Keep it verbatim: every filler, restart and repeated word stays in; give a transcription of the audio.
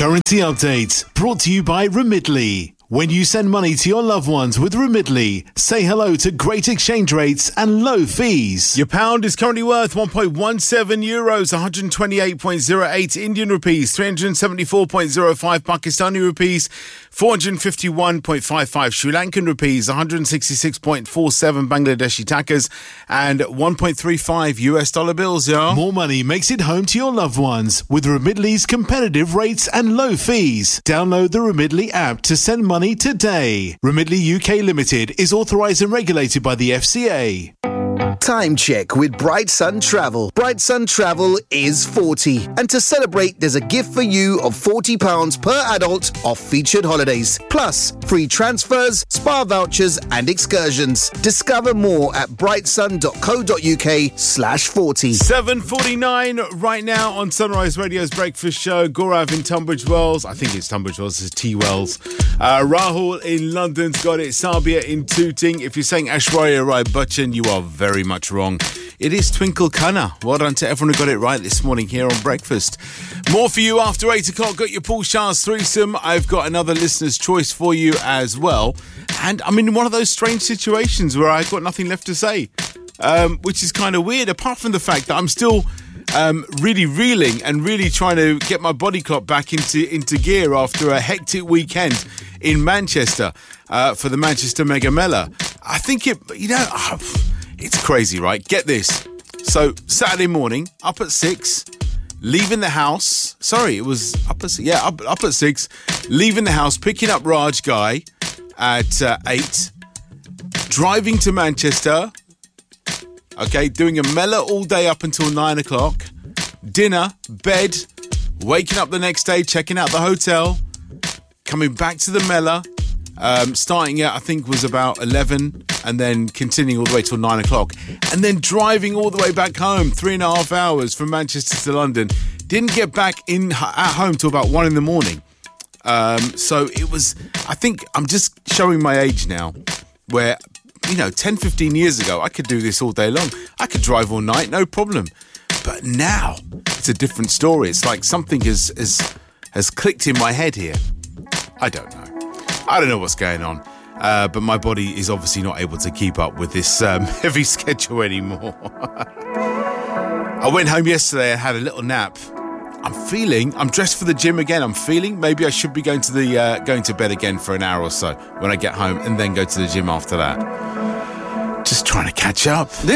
Currency update brought to you by Remitly. When you send money to your loved ones with Remitly, say hello to great exchange rates and low fees. Your pound is currently worth one point one seven euros, one hundred twenty-eight point zero eight Indian rupees, three hundred seventy-four point zero five Pakistani rupees, four hundred fifty-one point five five Sri Lankan rupees, one hundred sixty-six point four seven Bangladeshi takas, and one point three five U S dollar bills, yo. More money makes it home to your loved ones with Remitly's competitive rates and low fees. Download the Remitly app to send money today. Remitly U K Limited is authorised and regulated by the F C A. Time check with Bright Sun Travel. Bright Sun Travel is forty. And to celebrate, there's a gift for you of forty pounds per adult off featured holidays. Plus, free transfers, spa vouchers and excursions. Discover more at brightsun.co.uk slash 40. seven forty-nine right now on Sunrise Radio's Breakfast Show. Gaurav in Tunbridge Wells. I think it's Tunbridge Wells. It's T Wells. Uh, Rahul in London's got it. Sabia in Tooting. If you're saying Aishwarya Rai Bachchan, you are very much wrong. It is Twinkle Khanna. Well done to everyone who got it right this morning here on Breakfast. More for you after eight o'clock. Got your Paul Shah's threesome. I've got another listener's choice for you as well. And I'm in one of those strange situations where I've got nothing left to say, um, which is kind of weird, apart from the fact that I'm still um, really reeling and really trying to get my body clock back into, into gear after a hectic weekend in Manchester uh, for the Manchester Mega Mela. I think it, you know... Uh, It's crazy, right? Get this. So, Saturday morning, up at six, leaving the house. Sorry, it was up at yeah, up, up at six, leaving the house, picking up Raj Guy at uh, eight, driving to Manchester. Okay, doing a Mela all day up until nine o'clock. Dinner, bed, waking up the next day, checking out the hotel, coming back to the Mela. Um, starting at, I think, was about eleven and then continuing all the way till nine o'clock. And then driving all the way back home, three and a half hours from Manchester to London. Didn't get back in at home till about one in the morning. Um, so it was, I think I'm just showing my age now where, you know, ten, fifteen years ago, I could do this all day long. I could drive all night, no problem. But now it's a different story. It's like something has, has, has clicked in my head here. I don't know. I don't know what's going on, uh, but my body is obviously not able to keep up with this um, heavy schedule anymore. I went home yesterday and had a little nap. I'm feeling, I'm dressed for the gym again. I'm feeling maybe I should be going to the uh, going to bed again for an hour or so when I get home and then go to the gym after that. Just trying to catch up.